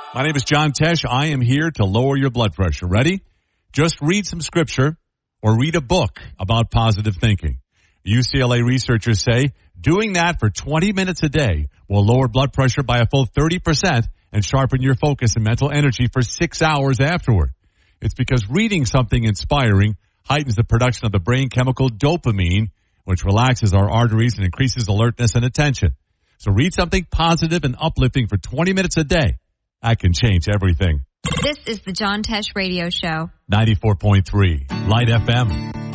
My name is John Tesh. I am here to lower your blood pressure. Ready? Just read some scripture or read a book about positive thinking. UCLA researchers say doing that for 20 minutes a day will lower blood pressure by a full 30% and sharpen your focus and mental energy for 6 hours afterward. It's because reading something inspiring heightens the production of the brain chemical dopamine, which relaxes our arteries and increases alertness and attention. So read something positive and uplifting for 20 minutes a day. That can change everything. This is the John Tesh Radio Show. 94.3 Light FM.